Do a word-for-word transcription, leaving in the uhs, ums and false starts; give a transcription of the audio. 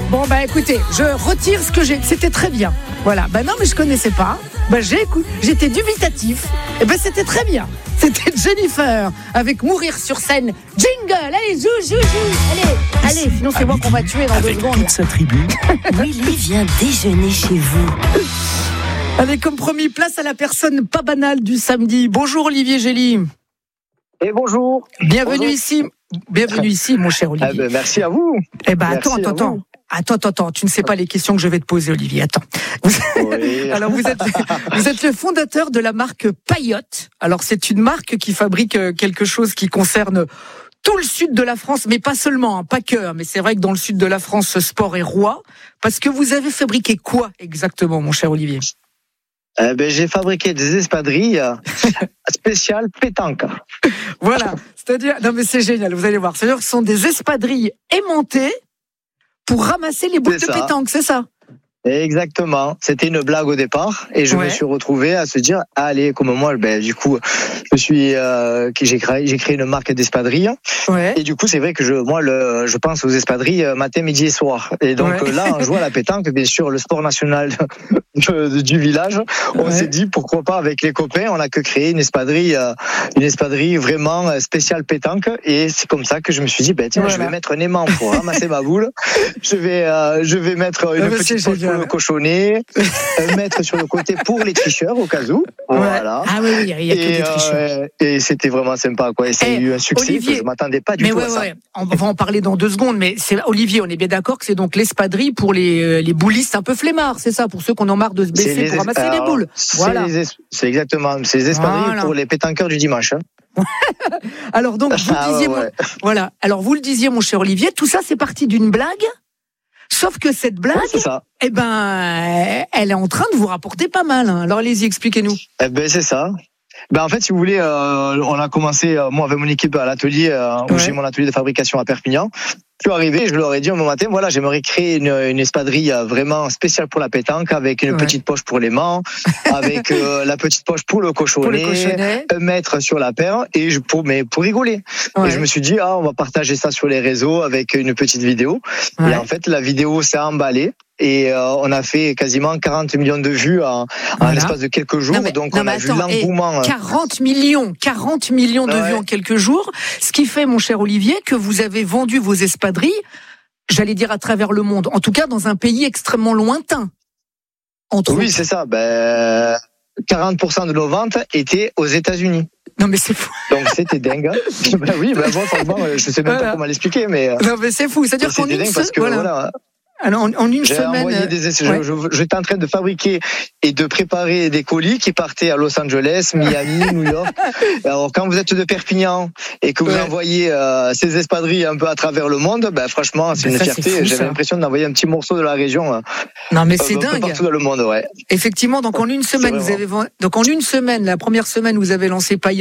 Bon, bah écoutez, je retire ce que j'ai. C'était très bien. Voilà. Bah non, mais je connaissais pas. Bah j'ai écouté. J'étais dubitatif. Et ben c'était très bien. C'était Jennifer avec Mourir sur scène. Jingle. Allez, zou, zou, zou. Allez, allez. Sinon c'est moi qu'on va tuer dans deux secondes. Avec toute sa tribu. Willy vient déjeuner chez vous. Allez, comme promis, place à la personne pas banale du samedi. Bonjour Olivier Gély. Et bonjour. Bienvenue bonjour. ici. Bienvenue ici, mon cher Olivier. Eh ben, merci à vous. Eh ben, Merci attends, attends, à attends. vous. Attends, attends, attends. Tu ne sais pas les questions que je vais te poser, Olivier. Attends. Oui. Alors, vous êtes, vous êtes le fondateur de la marque Payotte. Alors, c'est une marque qui fabrique quelque chose qui concerne tout le sud de la France, mais pas seulement, hein, pas que. Mais c'est vrai que dans le sud de la France, ce sport est roi. Parce que vous avez fabriqué quoi exactement, mon cher Olivier? Eh ben, j'ai fabriqué des espadrilles spéciales pétanque. Voilà. C'est-à-dire, non mais c'est génial. Vous allez voir. C'est-à-dire que ce sont des espadrilles aimantées pour ramasser les boules de C'est ça. pétanque, c'est ça? Exactement. C'était une blague au départ et je Ouais. me suis retrouvé à se dire allez comme moi ben du coup je suis euh, j'ai créé j'ai créé une marque d'espadrilles Ouais. et du coup c'est vrai que je moi le je pense aux espadrilles euh, matin midi et soir et donc Ouais. euh, là on joue à la pétanque bien sûr le sport national de- de- du village on Ouais. s'est dit pourquoi pas avec les copains on a que créé une espadrille euh, une espadrille vraiment euh, spéciale pétanque et c'est comme ça que je me suis dit ben tiens Voilà. je vais mettre un aimant pour ramasser ma boule je vais euh, je vais mettre une Ah, mais petite c'est poche pour génial. le cochonnet, euh, mettre sur le côté pour les tricheurs au cas où. Voilà. Ah oui, oui, il y a que Et, des tricheurs. euh, et c'était vraiment sympa, quoi. Et ça a Eh, eu un succès Olivier, que je m'attendais pas du Mais tout ouais, à ça. ouais, on va en parler dans deux secondes. Mais c'est Olivier, on est bien d'accord que c'est donc l'espadrille pour les euh, les boulistes un peu flemmards, c'est ça, pour ceux qui en ont marre de se C'est baisser les pour es- ramasser les alors, boules. c'est Voilà. les es- C'est exactement. C'est les espadrilles Voilà. pour les pétanqueurs du dimanche. hein. Alors donc vous Ah, disiez, ouais, mon- ouais. voilà. Alors vous le disiez, mon cher Olivier, tout ça c'est parti d'une blague. Sauf que cette blague, Ouais, c'est ça. eh ben, elle est en train de vous rapporter pas mal. hein. Alors allez-y, expliquez-nous. Eh ben c'est ça. Ben en fait, si vous voulez, euh, on a commencé euh, moi avec mon équipe à l'atelier, euh, où Ouais. j'ai mon atelier de fabrication à Perpignan. Je suis arrivé, je leur ai dit un matin, voilà, j'aimerais créer une, une espadrille euh, vraiment spéciale pour la pétanque, avec une Ouais. petite poche pour l'aimant, avec euh, la petite poche pour le Pour cochonnet, le cochonnet. un mètre sur la paire, et je, pour mais pour rigoler. Ouais. Et je me suis dit, ah, on va partager ça sur les réseaux avec une petite vidéo. Ouais. Et en fait, la vidéo s'est emballée. Et euh, on a fait quasiment quarante millions de vues en, en Voilà. l'espace de quelques jours. Non, mais- donc non, on mais a vu attends, et l'engouement. euh, quarante millions, quarante millions de Ouais. vues en quelques jours. Ce qui fait, mon cher Olivier, que vous avez vendu vos espadrilles, j'allais dire à travers le monde, en tout cas dans un pays extrêmement lointain. Entre Oui, autres. c'est ça. Ben, quarante pour cent de nos ventes étaient aux États-Unis. Non mais c'est fou. Donc c'était dingue. ben oui, ben moi franchement, je sais même Voilà. pas comment l'expliquer, mais euh, Non mais c'est fou. C'est-à-dire qu'en c'était une dingue parce se- que voilà. voilà, Alors, en, en une j'ai semaine. envoyé des essais. ouais. Je, je- j'étais en train de fabriquer et de préparer des colis qui partaient à Los Angeles, Miami, New York. Alors quand vous êtes de Perpignan et que vous Ouais. envoyez euh, ces espadrilles un peu à travers le monde, ben franchement, c'est Ben une ça, c'est fierté. fou, J'avais ça. l'impression d'envoyer un petit morceau de la région. euh, Non mais c'est un peu dingue. partout dans le monde, ouais. Effectivement, donc en une semaine, vraiment. vous avez vendu- donc en une semaine, la première semaine, vous avez lancé Payotte.